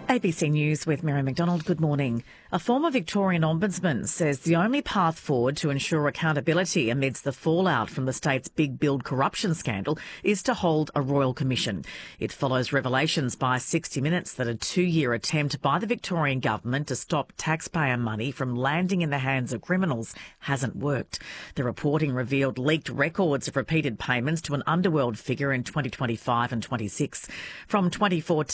ABC News with Mary McDonald. Good morning. A former Victorian ombudsman says the only path forward to ensure accountability amidst the fallout from the state's big build corruption scandal is to hold a royal commission. It follows revelations by 60 Minutes that a 2-year attempt by the Victorian government to stop taxpayer money from landing in the hands of criminals hasn't worked. The reporting revealed leaked records of repeated payments to an underworld figure in 2025 and 26. From 2014